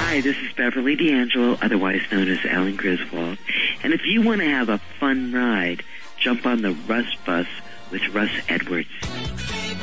Hi, this is Beverly D'Angelo, otherwise known as Ellen Griswold. And if you want to have a fun ride, jump on the Russ Bus with Russ Edwards.